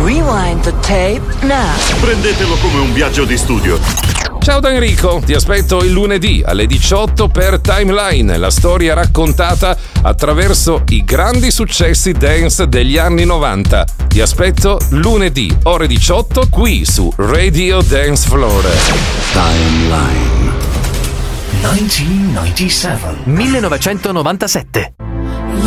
Rewind the tape now. Prendetelo come un viaggio di studio. Ciao da Enrico, ti aspetto il lunedì alle 18 per Timeline, la storia raccontata attraverso i grandi successi dance degli anni 90. Ti aspetto lunedì, ore 18, qui su Radio Dance Floor. Timeline 1997.